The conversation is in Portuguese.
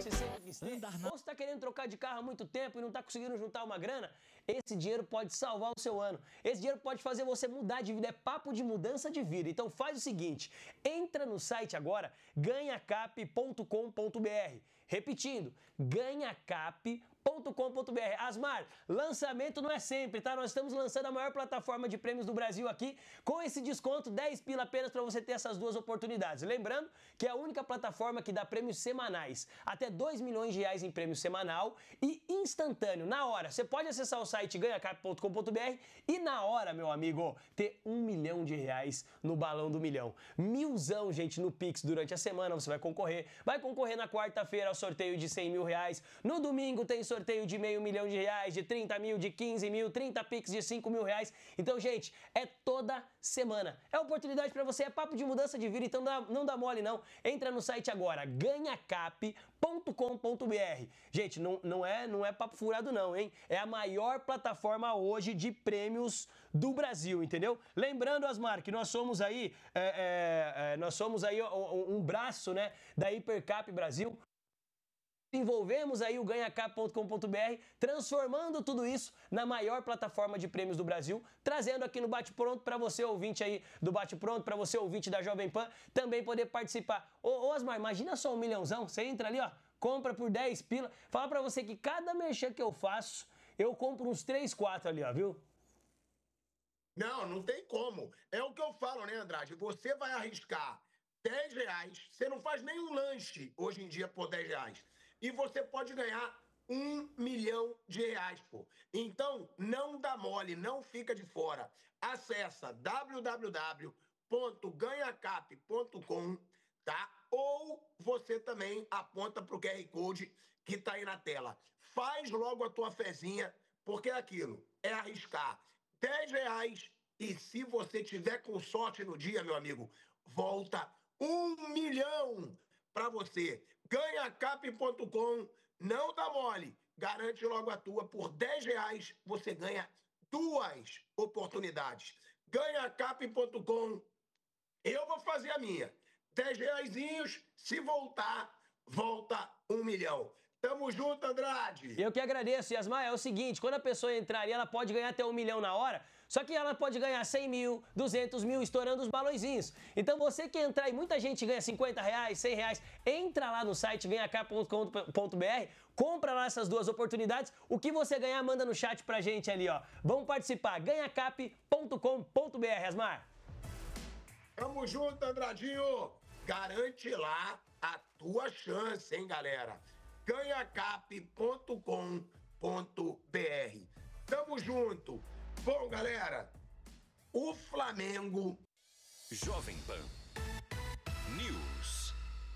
você sempre quis ter, ou você está querendo trocar de carro há muito tempo e não está conseguindo juntar uma grana, esse dinheiro pode salvar o seu ano. Esse dinheiro pode fazer você mudar de vida, é papo de mudança de vida. Então faz o seguinte, entra no site agora, ganhacap.com.br. Repetindo, ganhacap.com.br. Asmar, lançamento não é sempre, tá? Nós estamos lançando a maior plataforma de prêmios do Brasil aqui, com esse desconto, 10 pila apenas para você ter essas duas oportunidades. Lembrando que é a única plataforma que dá prêmios semanais, até 2 milhões de reais em prêmio semanal e instantâneo, na hora. Você pode acessar o site ganhacap.com.br e na hora, meu amigo, ter 1 milhão de reais no balão do milhão. 1000zão, gente, no Pix durante a semana você vai concorrer. Vai concorrer na quarta-feira ao sorteio de 100 mil reais. No domingo tem sorteio de meio milhão de reais, de 30 mil, de 15 mil, 30 Pix de 5 mil reais. Então, gente, é toda semana. É oportunidade para você, é papo de mudança de vida, então não dá mole não. Entra no site agora, ganhacap.com.br. Gente, não é papo furado não, hein? É a maior plataforma hoje de prêmios do Brasil, entendeu? Lembrando, Asmar, que nós somos aí um braço, né, da Hipercap Brasil. Desenvolvemos aí o ganhacap.com.br, transformando tudo isso na maior plataforma de prêmios do Brasil, trazendo aqui no Bate Pronto para você ouvinte aí do Bate Pronto, para você ouvinte da Jovem Pan, também poder participar. Ô Asmar, imagina só 1 milhãozão, você entra ali, ó, compra por 10 pila, fala para você que cada merchan que eu faço, eu compro uns 3, 4 ali, ó, viu? Não tem como. É o que eu falo, né, Andrade? Você vai arriscar 10 reais, você não faz nenhum lanche hoje em dia por 10 reais. E você pode ganhar 1 milhão de reais, pô. Então, não dá mole, não fica de fora. Acessa www.ganhacap.com, tá? Ou você também aponta para o QR Code que tá aí na tela. Faz logo a tua fezinha, porque é aquilo, é arriscar 10 reais e se você tiver com sorte no dia, meu amigo, volta 1 milhão para você. Ganhacap.com, não dá mole. Garante logo a tua. Por 10 reais você ganha 2 oportunidades. Ganhacap.com, eu vou fazer a minha. 10 reaisinhos, se voltar, volta 1 milhão. Tamo junto, Andrade. Eu que agradeço, Yasmar. É o seguinte, quando a pessoa entrar ali, ela pode ganhar até 1 milhão na hora, só que ela pode ganhar 100 mil, 200 mil, estourando os balõezinhos. Então você que entrar e muita gente ganha 50 reais, 100 reais, entra lá no site ganhacap.com.br, compra lá essas duas oportunidades. O que você ganhar, manda no chat pra gente ali, ó. Vamos participar, ganhacap.com.br, Yasmar. Tamo junto, Andradinho. Garante lá a tua chance, hein, galera? ganhacap.com.br. Tamo junto. Bom, galera, o Flamengo... Jovem Pan.